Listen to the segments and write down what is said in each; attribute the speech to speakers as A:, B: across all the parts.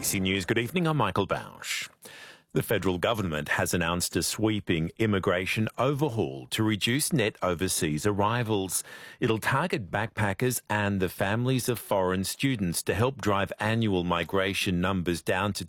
A: ABC News, good evening, I'm Michael Bausch. The federal government has announced a sweeping immigration overhaul to reduce net overseas arrivals. It'll target backpackers and the families of foreign students to help drive annual migration numbers down to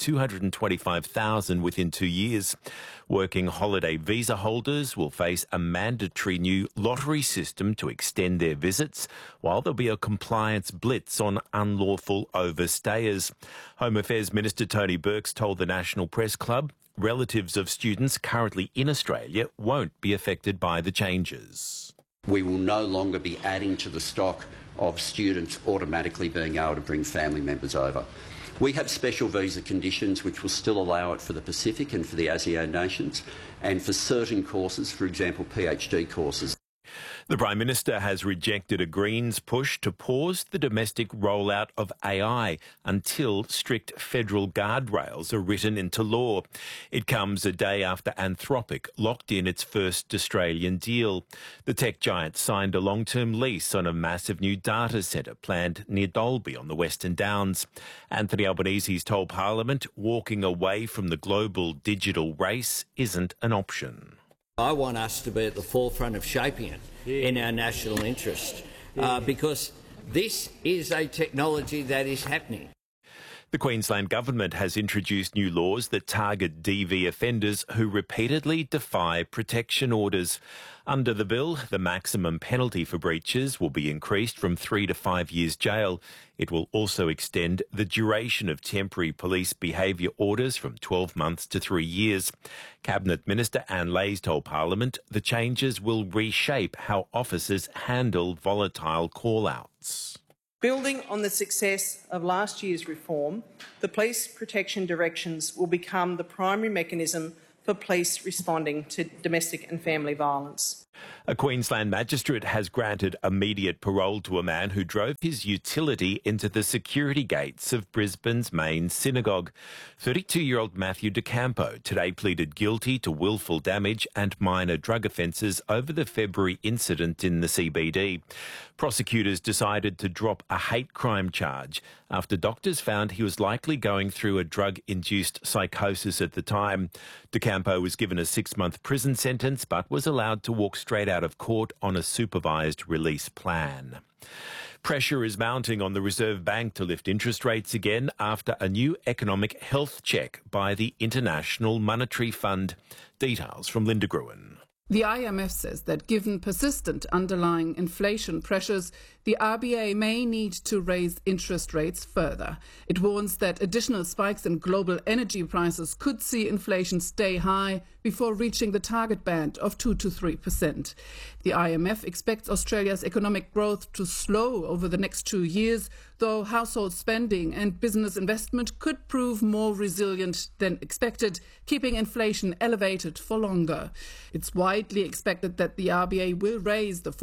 A: 225,000 within 2 years. Working holiday visa holders will face a mandatory new lottery system to extend their visits, while there'll be a compliance blitz on unlawful overstayers. Home Affairs Minister Tony Burke's told the National Press Club relatives of students currently in Australia won't be affected by the changes.
B: We will no longer be adding to the stock of students automatically being able to bring family members over. We have special visa conditions which will still allow it for the Pacific and for the ASEAN nations, and for certain courses, for example PhD courses.
A: The Prime Minister has rejected a Greens push to pause the domestic rollout of AI until strict federal guardrails are written into law. It comes a day after Anthropic locked in its first Australian deal. The tech giant signed a long-term lease on a massive new data centre planned near Dalby on the Western Downs. Anthony Albanese's told Parliament walking away from the global digital race isn't an option.
C: I want us to be at the forefront of shaping it in our national interest, because this is a technology that is happening.
A: The Queensland Government has introduced new laws that target DV offenders who repeatedly defy protection orders. Under the bill, the maximum penalty for breaches will be increased from 3 to 5 years jail. It will also extend the duration of temporary police behaviour orders from 12 months to 3 years. Cabinet Minister Anne Leys told Parliament the changes will reshape how officers handle volatile call-outs.
D: Building on the success of last year's reform, the Police Protection Directions will become the primary mechanism for police responding to domestic and family violence.
A: A Queensland magistrate has granted immediate parole to a man who drove his utility into the security gates of Brisbane's main synagogue. 32-year-old Matthew DeCampo today pleaded guilty to willful damage and minor drug offences over the February incident in the CBD. Prosecutors decided to drop a hate crime charge after doctors found he was likely going through a drug-induced psychosis at the time. DeCampo was given a 6-month prison sentence but was allowed to walk straight out of court on a supervised release plan. Pressure is mounting on the Reserve Bank to lift interest rates again after a new economic health check by the International Monetary Fund. Details from Linda Gruen.
E: The IMF says that given persistent underlying inflation pressures, the RBA may need to raise interest rates further. It warns that additional spikes in global energy prices could see inflation stay high before reaching the target band of 2 to 3%. The IMF expects Australia's economic growth to slow over the next 2 years, though household spending and business investment could prove more resilient than expected, keeping inflation elevated for longer. It's widely expected that the RBA will raise the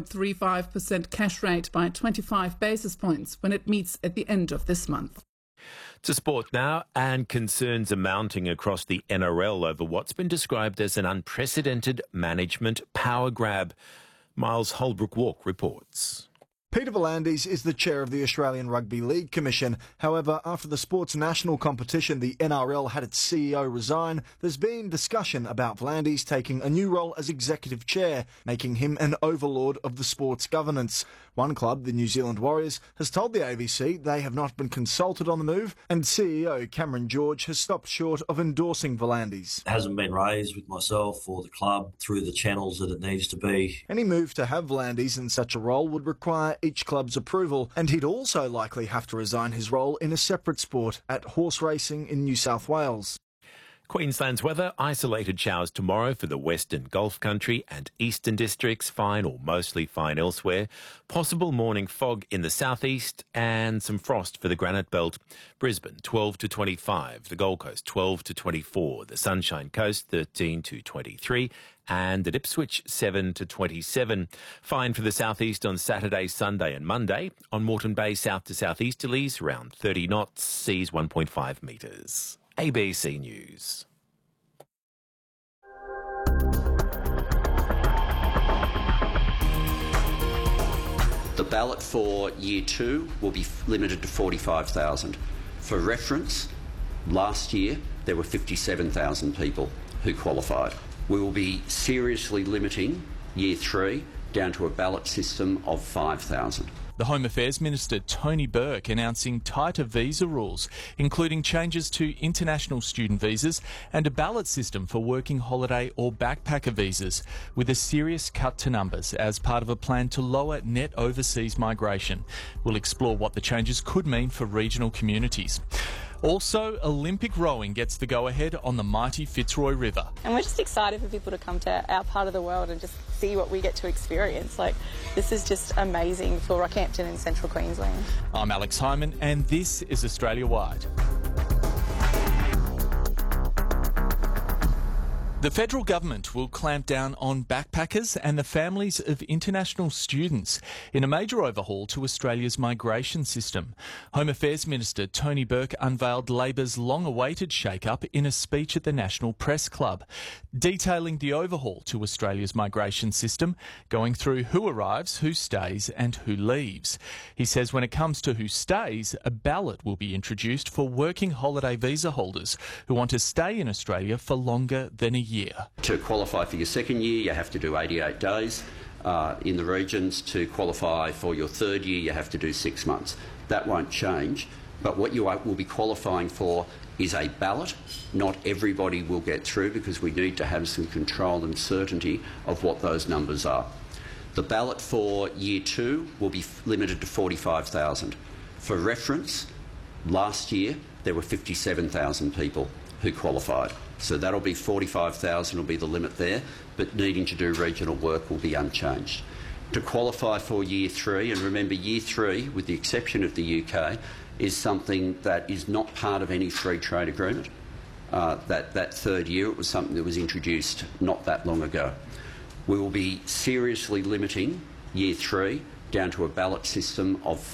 E: 4.35% cash rate by 25 basis points when it meets at the end of this month.
A: To sport now, and concerns are mounting across the NRL over what's been described as an unprecedented management power grab. Miles Holbrook-Walk reports.
F: Peter V'landys is the chair of the Australian Rugby League Commission. However, after the sport's national competition, the NRL had its CEO resign, there's been discussion about V'landys taking a new role as executive chair, making him an overlord of the sport's governance. One club, the New Zealand Warriors, has told the ABC they have not been consulted on the move, and CEO Cameron George has stopped short of endorsing V'landys.
G: It hasn't been raised with myself or the club through the channels that it needs to be.
F: Any move to have V'landys in such a role would require each club's approval, and he'd also likely have to resign his role in a separate sport at horse racing in New South Wales.
A: Queensland's weather, isolated showers tomorrow for the Western Gulf Country and Eastern Districts, fine or mostly fine elsewhere. Possible morning fog in the southeast and some frost for the Granite Belt. Brisbane 12 to 25, the Gold Coast 12 to 24, the Sunshine Coast 13 to 23 and at Ipswich 7 to 27. Fine for the southeast on Saturday, Sunday and Monday. On Moreton Bay south to southeasterlies around 30 knots, seas 1.5 metres. ABC News.
B: The ballot for Year 2 will be limited to 45,000. For reference, Last year, there were 57,000 people who qualified. We will be seriously limiting Year 3 down to a ballot system of 5,000.
H: The Home Affairs Minister Tony Burke announcing tighter visa rules, including changes to international student visas and a ballot system for working holiday or backpacker visas, with a serious cut to numbers as part of a plan to lower net overseas migration. We'll explore what the changes could mean for regional communities. Also, Olympic rowing gets the go-ahead on the mighty Fitzroy River.
I: And we're just excited for people to come to our part of the world and just see what we get to experience. Like, this is just amazing for Rockhampton and Central Queensland.
H: I'm Alex Hyman, and this is Australia Wide. The federal government will clamp down on backpackers and the families of international students in a major overhaul to Australia's migration system. Home Affairs Minister Tony Burke unveiled Labor's long-awaited shake-up in a speech at the National Press Club, detailing the overhaul to Australia's migration system, going through who arrives, who stays and who leaves. He says when it comes to who stays, a ballot will be introduced for working holiday visa holders who want to stay in Australia for longer than a year.
B: To qualify for your second year, you have to do 88 days in the regions. To qualify for your third year, you have to do 6 months. That won't change, but what you will be qualifying for is a ballot. Not everybody will get through because we need to have some control and certainty of what those numbers are. The ballot for Year 2 will be limited to 45,000. For reference, last year there were 57,000 people who qualified. So that'll be 45,000 will be the limit there, but needing to do regional work will be unchanged. To qualify for Year 3, and remember Year 3, with the exception of the UK, is something that is not part of any free trade agreement. That third year, it was something that was introduced not that long ago. We will be seriously limiting Year 3 down to a ballot system of